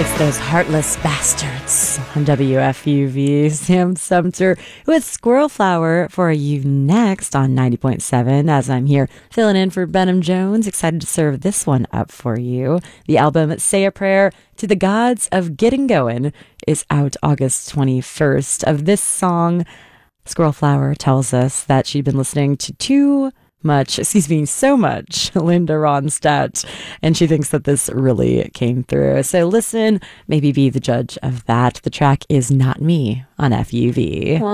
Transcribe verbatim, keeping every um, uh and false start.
It's those heartless bastards on W F U V. Sam Sumter with Squirrel Flower for you next on ninety point seven as I'm here filling in for Benham Jones. Excited to serve this one up for you. The album Say a Prayer to the Gods of Getting Going is out August twenty-first. Of this song, Squirrel Flower tells us that she'd been listening to too much, excuse me, so much Linda Ronstadt, and she thinks that this really came through. So listen, maybe be the judge of that. The track is Not Me on F U V.